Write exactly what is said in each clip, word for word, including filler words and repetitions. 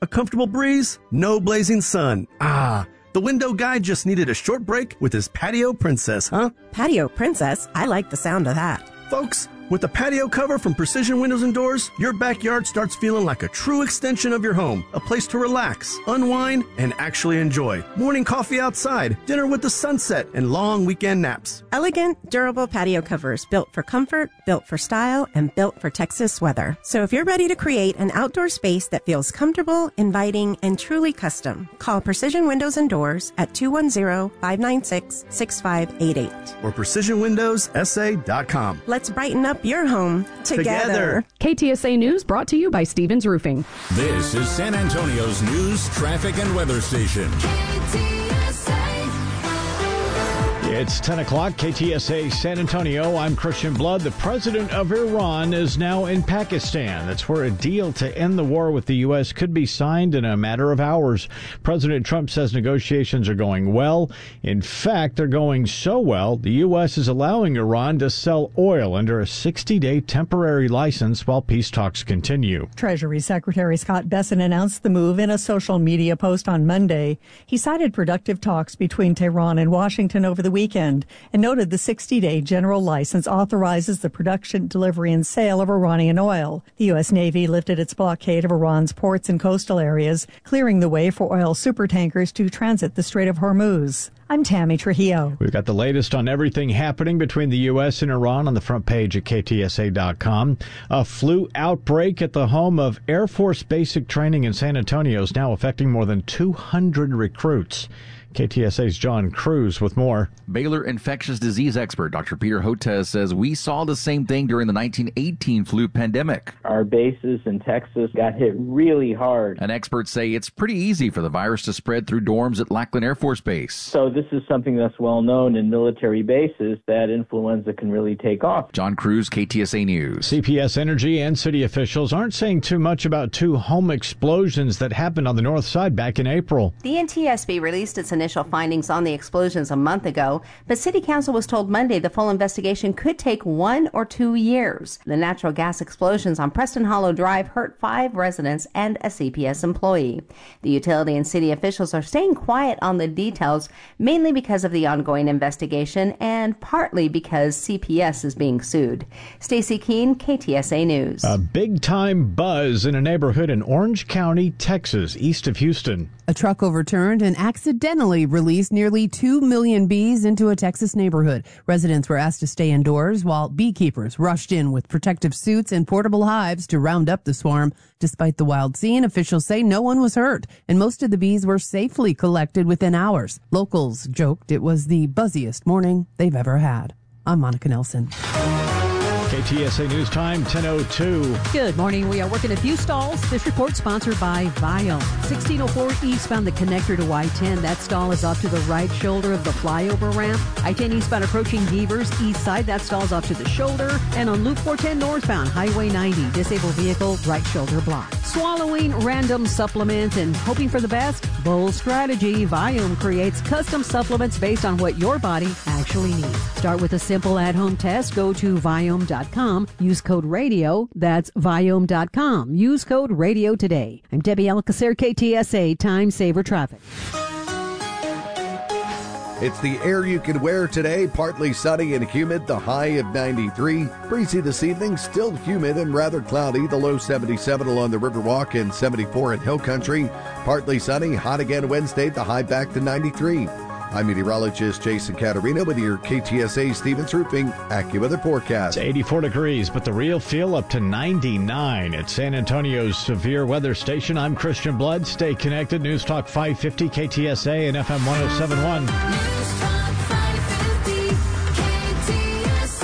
A comfortable breeze? No blazing sun. Ah, the window guy just needed a short break with his Patio Princess, huh? Patio Princess? I like the sound of that. Folks, with the patio cover from Precision Windows and Doors, your backyard starts feeling like a true extension of your home. A place to relax, unwind, and actually enjoy. Morning coffee outside, dinner with the sunset, and long weekend naps. Elegant, durable patio covers built for comfort, built for style, and built for Texas weather. So if you're ready to create an outdoor space that feels comfortable, inviting, and truly custom, call Precision Windows and Doors at two one zero, five nine six, six five eight eight. Or precision windows s a dot com. Let's brighten up your home together. together. K T S A News brought to you by Stevens Roofing. This is San Antonio's news, traffic, and weather station. K T S A. It's ten o'clock, K T S A San Antonio. I'm Christian Blood. The president of Iran is now in Pakistan. That's where a deal to end the war with the U S could be signed in a matter of hours. President Trump says negotiations are going well. In fact, they're going so well, the U S is allowing Iran to sell oil under a sixty-day temporary license while peace talks continue. Treasury Secretary Scott Bessent announced the move in a social media post on Monday. He cited productive talks between Tehran and Washington over the weekend and noted the sixty-day general license authorizes the production, delivery, and sale of Iranian oil. The U S. Navy lifted its blockade of Iran's ports and coastal areas, clearing the way for oil supertankers to transit the Strait of Hormuz. I'm Tammy Trujillo. We've got the latest on everything happening between the U S and Iran on the front page at K T S A dot com. A flu outbreak at the home of Air Force Basic Training in San Antonio is now affecting more than two hundred recruits. K T S A's John Cruz with more. Baylor infectious disease expert Doctor Peter Hotez says we saw the same thing during the nineteen eighteen flu pandemic. Our bases in Texas got hit really hard. And experts say it's pretty easy for the virus to spread through dorms at Lackland Air Force Base. So this is something that's well known in military bases that influenza can really take off. John Cruz, K T S A News. C P S Energy and city officials aren't saying too much about two home explosions that happened on the north side back in April. The N T S B released its initial findings on the explosions a month ago, but City Council was told Monday the full investigation could take one or two years. The natural gas explosions on Preston Hollow Drive hurt five residents and a C P S employee. The utility and city officials are staying quiet on the details, mainly because of the ongoing investigation and partly because C P S is being sued. Stacey Keene, K T S A News. A big-time buzz in a neighborhood in Orange County, Texas, east of Houston. A truck overturned and accidentally released nearly two million bees into a Texas neighborhood. Residents were asked to stay indoors while beekeepers rushed in with protective suits and portable hives to round up the swarm. Despite the wild scene, officials say no one was hurt, and most of the bees were safely collected within hours. Locals joked it was the buzziest morning they've ever had. I'm Monica Nelson. K T S A News Time, ten oh two. Good morning. We are working a few stalls. This report sponsored by Viome. sixteen oh four eastbound, the connector to I ten. That stall is off to the right shoulder of the flyover ramp. I ten eastbound approaching Beavers east side. That stall is off to the shoulder. And on Loop four ten northbound, Highway ninety, disabled vehicle, right shoulder block. Swallowing random supplements and hoping for the best? Bold strategy. Viome creates custom supplements based on what your body actually needs. Start with a simple at-home test. Go to Viome dot com. Use code radio. That's Viome dot com. Use code radio today. I'm Debbie Alcacer, K T S A Time Saver Traffic. It's the air you can wear today, partly sunny and humid, the high of ninety-three. Breezy this evening, still humid and rather cloudy, the low seventy-seven along the Riverwalk and seventy-four in Hill Country. Partly sunny, hot again Wednesday, the high back to ninety-three. I'm meteorologist Jason Caterina with your K T S A Stevens Roofing AccuWeather forecast. It's eighty-four degrees, but the real feel up to ninety-nine at San Antonio's severe weather station. I'm Christian Blood. Stay connected. News Talk five fifty, K T S A and F M one oh seven point one. News Talk five fifty, K T S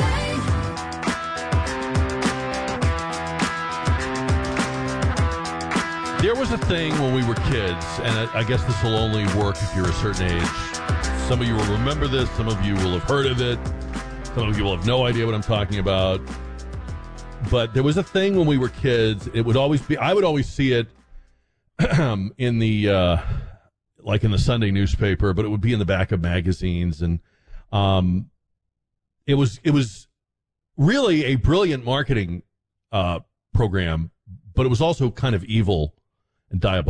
A. There was a thing when we were kids, and I, I guess this will only work if you're a certain age. Some of you will remember this. Some of you will have heard of it. Some of you will have no idea what I'm talking about. But there was a thing when we were kids. It would always be, I would always see it in the, uh, like in the Sunday newspaper, but it would be in the back of magazines. And um, it was, it was really a brilliant marketing uh, program, but it was also kind of evil and diabolical.